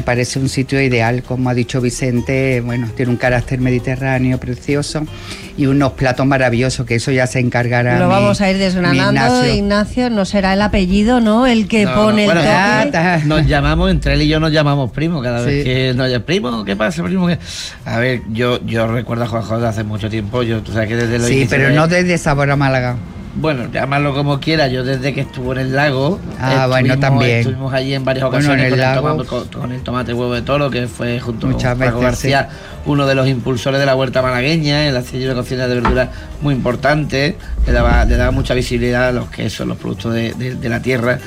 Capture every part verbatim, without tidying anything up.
parece un sitio ideal, como ha dicho Vicente. Bueno, tiene un carácter mediterráneo precioso y unos platos maravillosos, que eso ya se encargará. Lo mi, vamos a ir desgranando, Ignacio. Ignacio, no será el apellido, ¿no? El que no, pone bueno, el toque. ya, nos llamamos, entre él y yo nos llamamos primo, cada sí. vez que nos llama primo, ¿qué pasa, primo? A ver, yo, yo recuerdo a Juanjo de hace mucho tiempo, yo, tú sabes que desde los Sí, pero de... no desde Sabor a Málaga. Bueno, llámalo como quiera, yo desde que estuvo en el lago. Ah, bueno, también. Estuvimos allí en varias ocasiones bueno, en el con, lago, el tomate, con, con el tomate huevo de toro, que fue junto Muchas con Paco veces, García, sí. uno de los impulsores de la huerta malagueña, el aceite de cocina de verduras muy importante, le daba, le daba mucha visibilidad a los quesos, los productos de, de, de la tierra.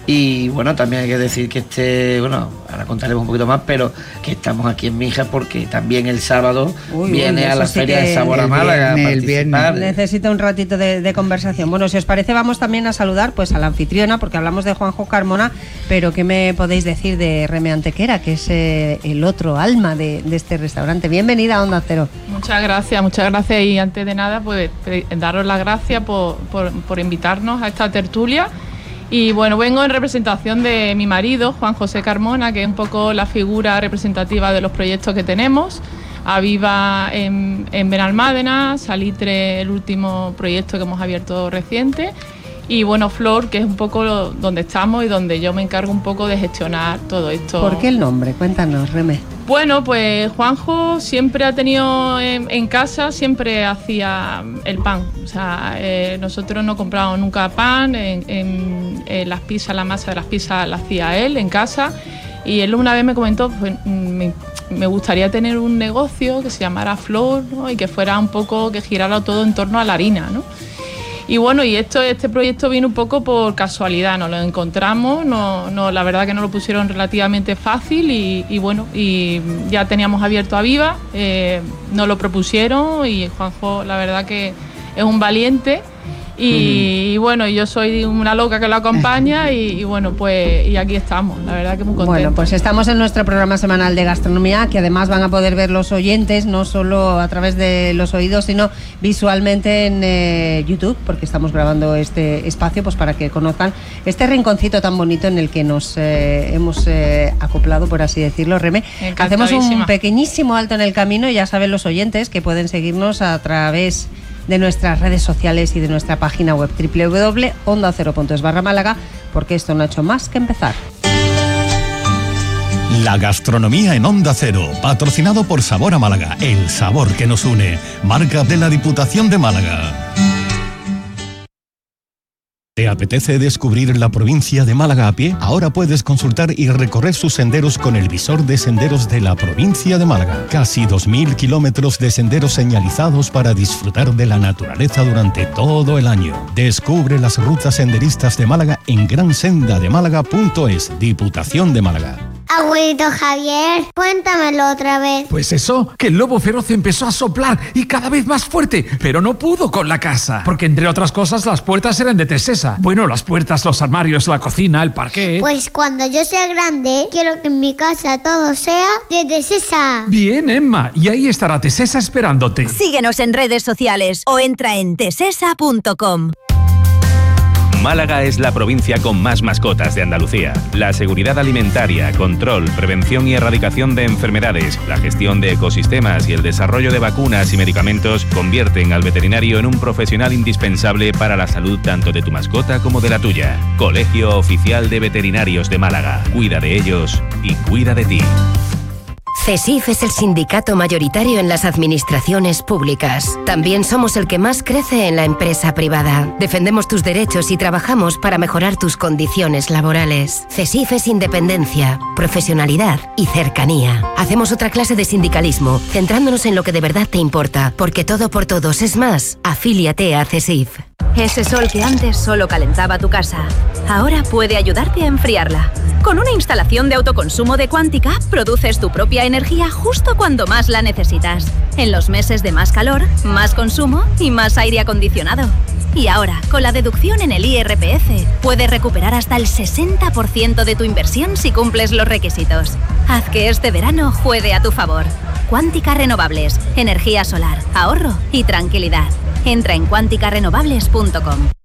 Y bueno, también hay que decir que este, bueno, ahora contaremos un poquito más, pero que estamos aquí en Mijas porque también el sábado uy, viene uy, a la sí feria de Sabor a Málaga a participar. Necesita un ratito de, de conversación. Bueno, si os parece, vamos también a saludar pues a la anfitriona, porque hablamos de Juanjo Carmona, pero ¿qué me podéis decir de Reme Antequera, que es eh, el otro alma de, de este restaurante? Bienvenida a Onda Cero. Muchas gracias, muchas gracias y antes de nada, pues daros las gracias por, por, por invitarnos a esta tertulia. Y bueno, vengo en representación de mi marido, Juan José Carmona, que es un poco la figura representativa de los proyectos que tenemos. Aviva en, en Benalmádena, Salitre, el último proyecto que hemos abierto reciente. Y bueno, Flor, que es un poco lo, donde estamos y donde yo me encargo un poco de gestionar todo esto. ¿Por qué el nombre? Cuéntanos, Reme. Bueno, pues Juanjo siempre ha tenido en, en casa, siempre hacía el pan. O sea, eh, nosotros no comprábamos nunca pan, en, en, en las pizzas, la masa de las pizzas la hacía él en casa. Y él una vez me comentó, pues, me, me gustaría tener un negocio que se llamara Flor, ¿no? Y que fuera un poco, que girara todo en torno a la harina, ¿no? Y bueno, y esto, este proyecto vino un poco por casualidad, nos lo encontramos, no, no, la verdad que nos lo pusieron relativamente fácil y, y bueno, y ya teníamos abierto Aviva, eh, nos lo propusieron y Juanjo la verdad que es un valiente y, uh-huh. y bueno, yo soy una loca que lo acompaña y, y bueno, pues y aquí estamos, la verdad que muy contentos. Bueno, pues estamos en nuestro programa semanal de gastronomía, que además van a poder ver los oyentes, no solo a través de los oídos, sino visualmente en eh, YouTube, porque estamos grabando este espacio pues para que conozcan este rinconcito tan bonito en el que nos eh, hemos eh, acoplado, por así decirlo, Reme. Hacemos un pequeñísimo alto en el camino y ya saben los oyentes que pueden seguirnos a través de nuestras redes sociales y de nuestra página web doble u doble u doble u punto onda cero punto es barra Málaga, porque esto no ha hecho más que empezar. La gastronomía en Onda Cero, patrocinado por Sabor a Málaga, el sabor que nos une, marca de la Diputación de Málaga. ¿Te apetece descubrir la provincia de Málaga a pie? Ahora puedes consultar y recorrer sus senderos con el visor de senderos de la provincia de Málaga. Casi dos mil kilómetros de senderos señalizados para disfrutar de la naturaleza durante todo el año. Descubre las rutas senderistas de Málaga en gran senda de málaga punto es, Diputación de Málaga. Abuelito Javier, cuéntamelo otra vez. Pues eso, que el lobo feroz empezó a soplar y cada vez más fuerte, pero no pudo con la casa, porque entre otras cosas las puertas eran de Tesesa. Bueno, las puertas, los armarios, la cocina, el parquet. Pues cuando yo sea grande, quiero que en mi casa todo sea de Tesesa. Bien, Emma, y ahí estará Tesesa esperándote. Síguenos en redes sociales o entra en tesesa punto com. Málaga es la provincia con más mascotas de Andalucía. La seguridad alimentaria, control, prevención y erradicación de enfermedades, la gestión de ecosistemas y el desarrollo de vacunas y medicamentos convierten al veterinario en un profesional indispensable para la salud tanto de tu mascota como de la tuya. Colegio Oficial de Veterinarios de Málaga. Cuida de ellos y cuida de ti. CESIF es el sindicato mayoritario en las administraciones públicas. También somos el que más crece en la empresa privada. Defendemos tus derechos y trabajamos para mejorar tus condiciones laborales. CESIF es independencia, profesionalidad y cercanía. Hacemos otra clase de sindicalismo, centrándonos en lo que de verdad te importa, porque todo por todos es más. Afíliate a CESIF. Ese sol que antes solo calentaba tu casa, ahora puede ayudarte a enfriarla. Con una instalación de autoconsumo de Quántica, produces tu propia energía justo cuando más la necesitas. En los meses de más calor, más consumo y más aire acondicionado. Y ahora, con la deducción en el I R P F, puedes recuperar hasta el sesenta por ciento de tu inversión si cumples los requisitos. Haz que este verano juegue a tu favor. Quántica Renovables, energía solar, ahorro y tranquilidad. Entra en quántica renovables punto com.